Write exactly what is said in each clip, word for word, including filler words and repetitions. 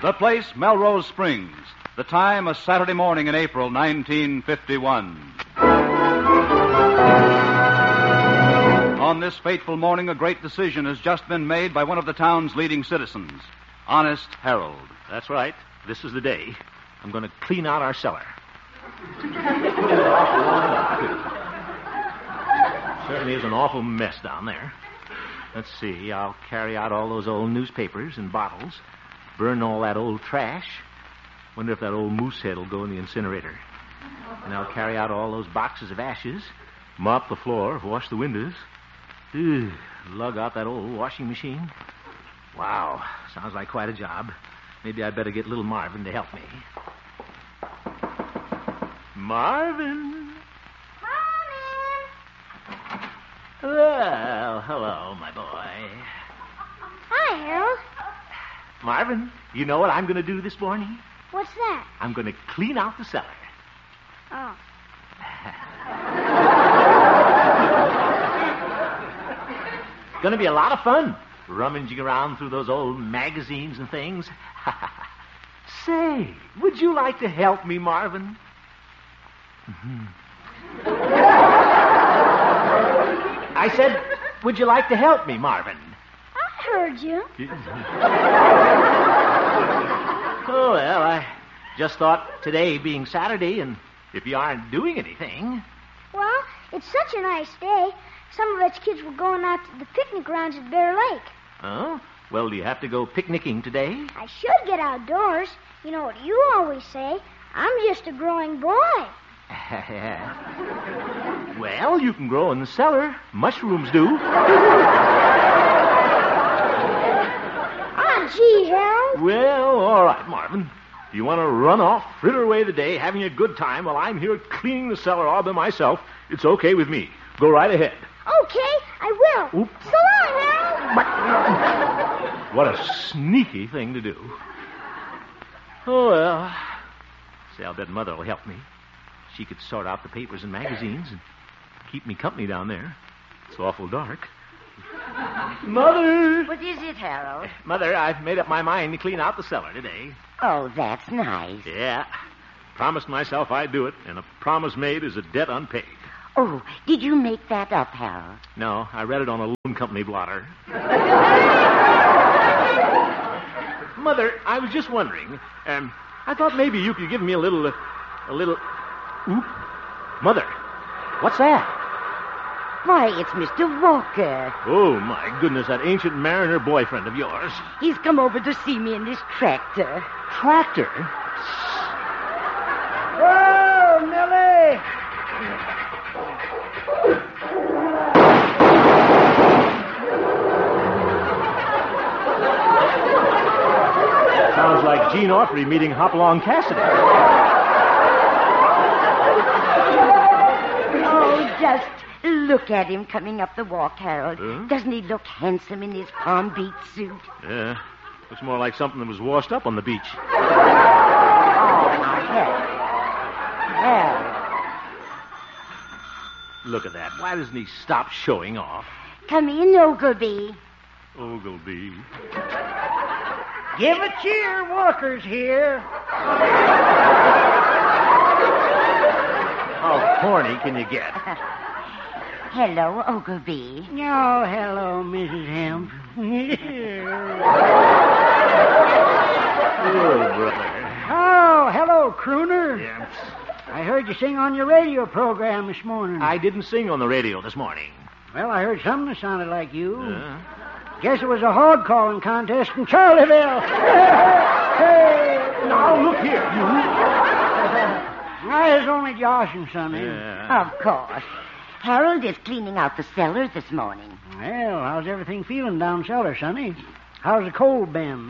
The place, Melrose Springs. The time, a Saturday morning in April nineteen fifty-one. On this fateful morning, a great decision has just been made by one of the town's leading citizens, Honest Harold. That's right. This is the day. I'm going to clean out our cellar. Certainly is an awful mess down there. Let's see. I'll carry out all those old newspapers and bottles, burn all that old trash. Wonder if that old moose head will go in the incinerator. And I'll carry out all those boxes of ashes, mop the floor, wash the windows. Ew, lug out that old washing machine. Wow, sounds like quite a job. Maybe I'd better get little Marvin to help me. Marvin. Marvin. Well, hello, my boy. Hi, Harold. Marvin, you know what I'm going to do this morning? What's that? I'm going to clean out the cellar. Oh. It's going to be a lot of fun, rummaging around through those old magazines and things. Say, would you like to help me, Marvin? Mm-hmm. I said, would you like to help me, Marvin? I heard you. Oh, well, I just thought today being Saturday, and if you aren't doing anything... Well, it's such a nice day. Some of us kids were going out to the picnic grounds at Bear Lake. Oh? Well, do you have to go picnicking today? I should get outdoors. You know what you always say. I'm just a growing boy. Well, you can grow in the cellar. Mushrooms do. Ah, gee, Harold. Well, all right, Marvin. If you want to run off, fritter away the day, having a good time while I'm here cleaning the cellar all by myself, it's okay with me. Go right ahead. Okay, I will. Oop. So long, Harold. What a sneaky thing to do. Oh, well. Say, I'll bet Mother will help me. She could sort out the papers and magazines and keep me company down there. It's awful dark. Mother! What is it, Harold? Mother, I've made up my mind to clean out the cellar today. Oh, that's nice. Yeah. Promised myself I'd do it, and a promise made is a debt unpaid. Oh, did you make that up, Harold? No, I read it on a loan company blotter. Mother, I was just wondering. Um, I thought maybe you could give me a little, uh, a little. Oop, Mother, what's that? Why, it's Mister Walker. Oh my goodness, that ancient mariner boyfriend of yours. He's come over to see me in his tractor. Tractor? Whoa, Millie! Sounds like Gene Autry meeting Hopalong Cassidy. Oh, just look at him coming up the walk, Harold. Huh? Doesn't he look handsome in his Palm Beach suit? Yeah, looks more like something that was washed up on the beach. Oh, now, Harold. Harold. Look at that. Why doesn't he stop showing off? Come in, Ogilvy. Ogilvy. Give a cheer, Walker's here. How corny can you get? Hello, Ogilvy. Oh, hello, Missus Hemp. Oh, brother. Oh, hello, crooner. Yeah. I heard you sing on your radio program this morning. I didn't sing on the radio this morning. Well, I heard something that sounded like you. Uh, Guess it was a hog calling contest in Charlieville. Hey! now, look here, you. I was only joshing, Sonny. Yeah. Of course. Harold is cleaning out the cellar this morning. Well, how's everything feeling down cellar, Sonny? How's the cold been?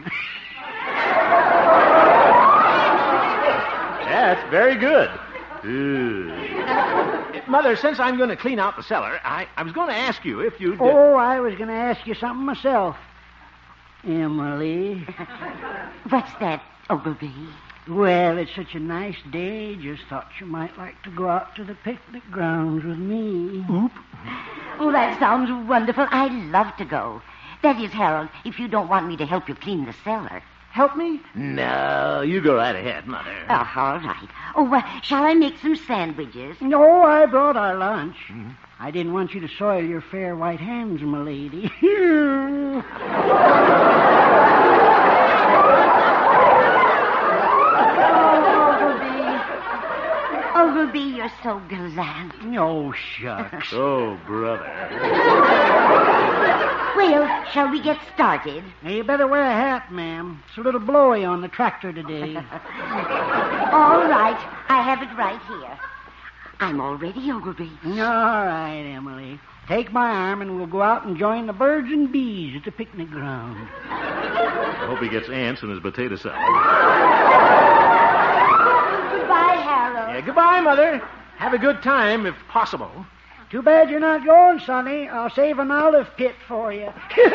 Yeah, it's very good. Ooh. Mother, since I'm going to clean out the cellar, I, I was going to ask you if you'd... Uh... Oh, I was going to ask you something myself. Emily. What's that, Ogilvy? Well, it's such a nice day. Just thought you might like to go out to the picnic grounds with me. Oop. Oh, that sounds wonderful. I'd love to go. That is, Harold, if you don't want me to help you clean the cellar. Help me? No, you go right ahead, Mother. Oh, all right. Oh, uh, shall I make some sandwiches? No, I brought our lunch. Mm-hmm. I didn't want you to soil your fair white hands, my lady. Oh, Ruby, you're so gallant. Oh, shucks. Oh, brother. Well, shall we get started? Now, you better wear a hat, ma'am. It's a little blowy on the tractor today. All right. I have it right here. I'm all ready, Ogilvy. All right, Emily. Take my arm and we'll go out and join the birds and bees at the picnic ground. I hope he gets ants in his potato salad. Goodbye, Harold. Yeah, goodbye, Mother. Have a good time, if possible. Too bad you're not going, Sonny. I'll save an olive pit for you.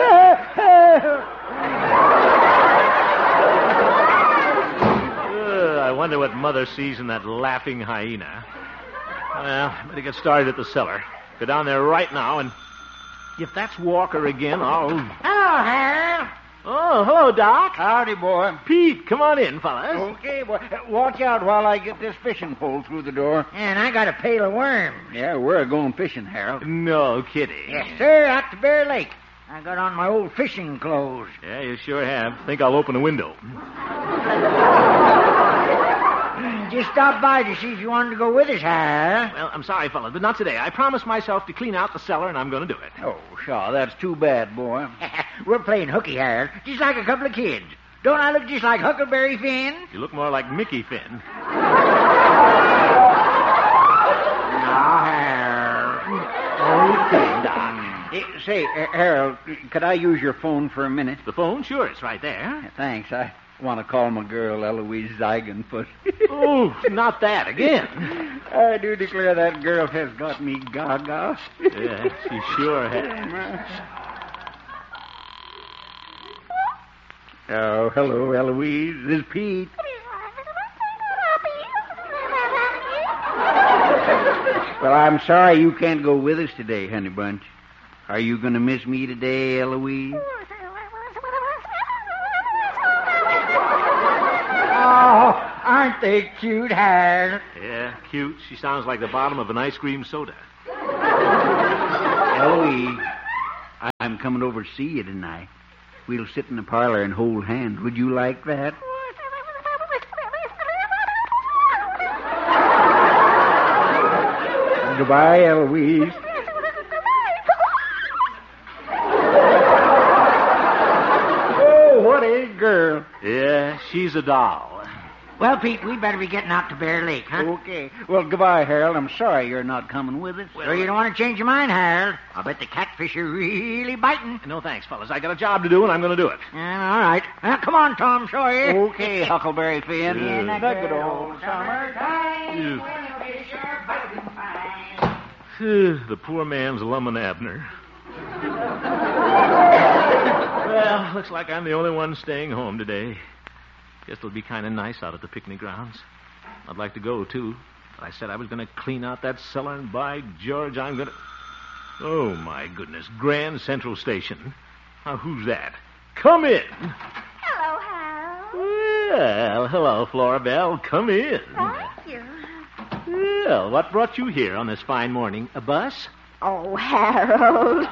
uh, I wonder what Mother sees in that laughing hyena. Well, better get started at the cellar. Go down there right now, and if that's Walker again, I'll... Hello, Harold. Oh, hello, Doc. Howdy, boy. Pete, come on in, fellas. Okay, boy. Watch out while I get this fishing pole through the door. And I got a pail of worms. Yeah, we're going fishing, Harold. No kidding. Yes, sir, out to Bear Lake. I got on my old fishing clothes. Yeah, you sure have. Think I'll open the window. Just stopped by to see if you wanted to go with us, Harold. Well, I'm sorry, fellas, but not today. I promised myself to clean out the cellar, and I'm going to do it. Oh, sure. That's too bad, boy. We're playing hooky, Harold, just like a couple of kids. Don't I look just like Huckleberry Finn? You look more like Mickey Finn. Now, Harold. Okay, Doc. Hey, say, uh, Harold, could I use your phone for a minute? The phone? Sure, it's right there. Thanks. I want to call my girl, Eloise Zigenfoot. Oh, not that again. I do declare that girl has got me gaga. Yeah, she sure has. Oh, hello, Eloise. This is Pete. Well, I'm sorry you can't go with us today, honey bunch. Are you going to miss me today, Eloise? Oh, aren't they cute, Harold? Yeah, cute. She sounds like the bottom of an ice cream soda. Eloise, I- I'm coming over to see you tonight. We'll sit in the parlor and hold hands. Would you like that? Goodbye, Eloise. Oh, what a girl. Yeah, she's a doll. Well, Pete, we better be getting out to Bear Lake, huh? Okay. Well, goodbye, Harold. I'm sorry you're not coming with us. Well, you don't want to change your mind, Harold. I'll bet the catfish are really biting. No thanks, fellas. I got a job to do, and I'm going to do it. Yeah, all right. Well, come on, Tom Sawyer. Okay, Huckleberry Finn. Yeah. The good old summertime. The poor man's Lum and Abner. Well, looks like I'm the only one staying home today. Guess it'll be kind of nice out at the picnic grounds. I'd like to go, too. But I said I was going to clean out that cellar, and by George, I'm going to... Oh, my goodness. Grand Central Station. Now, who's that? Come in. Hello, Harold. Well, hello, Flora Belle. Come in. Thank you. Well, what brought you here on this fine morning? A bus? Oh, Harold.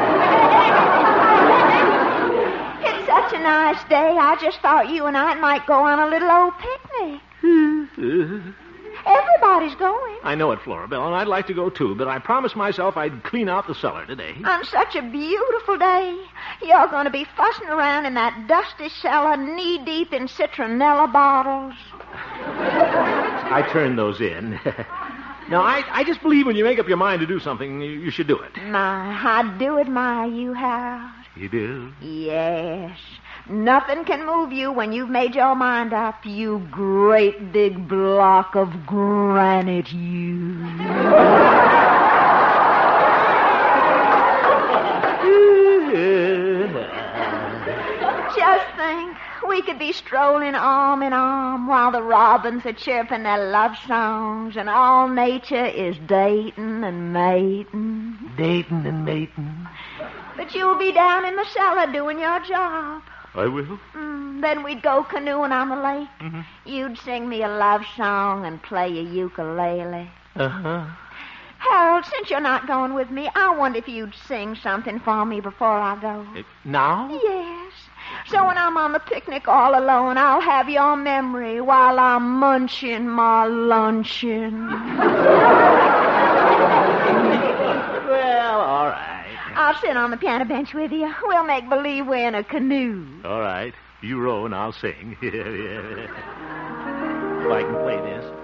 It's such a nice day. I just thought you and I might go on a little old picnic. Everybody's going. I know it, Flora Belle, and I'd like to go, too, but I promised myself I'd clean out the cellar today. On such a beautiful day. You're going to be fussing around in that dusty cellar knee-deep in citronella bottles. I turned those in. No, I, I just believe when you make up your mind to do something, you, you should do it. My, I do admire you, Harold. You do? Yes. Nothing can move you when you've made your mind up, you great big block of granite, you. Just think, we could be strolling arm in arm while the robins are chirping their love songs and all nature is dating and mating. Dating and mating. But you'll be down in the cellar doing your job. I will. Mm, then we'd go canoeing on the lake. Mm-hmm. You'd sing me a love song and play a ukulele. Uh-huh. Harold, since you're not going with me, I wonder if you'd sing something for me before I go. Uh, now? Yes. So when I'm on the picnic all alone, I'll have your memory while I'm munching my luncheon. Well, all right. I'll sit on the piano bench with you. We'll make believe we're in a canoe. All right. You row and I'll sing. If I can play this.